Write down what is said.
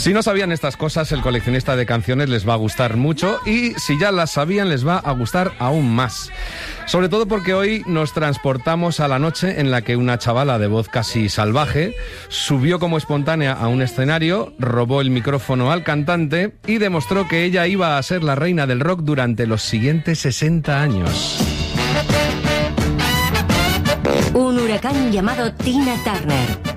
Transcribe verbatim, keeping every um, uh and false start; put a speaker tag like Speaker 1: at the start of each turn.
Speaker 1: Si no sabían estas cosas, El coleccionista de canciones les va a gustar mucho, y si ya las sabían, les va a gustar aún más. Sobre todo porque hoy nos transportamos a la noche en la que una chavala de voz casi salvaje subió como espontánea a un escenario, robó el micrófono al cantante y demostró que ella iba a ser la reina del rock durante los siguientes sesenta años.
Speaker 2: Un huracán llamado Tina Turner.